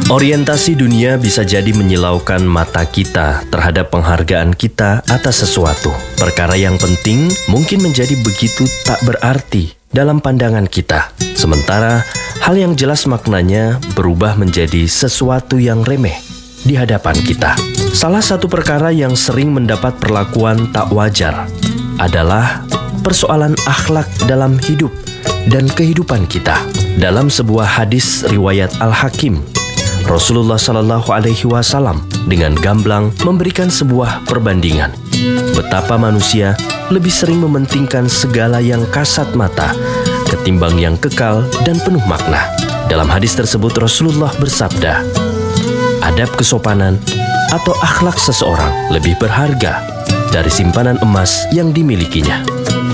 Orientasi dunia bisa jadi menyilaukan mata kita terhadap penghargaan kita atas sesuatu. Perkara yang penting mungkin menjadi begitu tak berarti dalam pandangan kita. Sementara hal yang jelas maknanya berubah menjadi sesuatu yang remeh di hadapan kita. Salah satu perkara yang sering mendapat perlakuan tak wajar adalah persoalan akhlak dalam hidup dan kehidupan kita. Dalam sebuah hadis riwayat Al-Hakim, Rasulullah Shallallahu Alaihi Wasallam dengan gamblang memberikan sebuah perbandingan betapa manusia lebih sering mementingkan segala yang kasat mata ketimbang yang kekal dan penuh makna. Dalam hadis tersebut Rasulullah bersabda, adab kesopanan atau akhlak seseorang lebih berharga dari simpanan emas yang dimilikinya.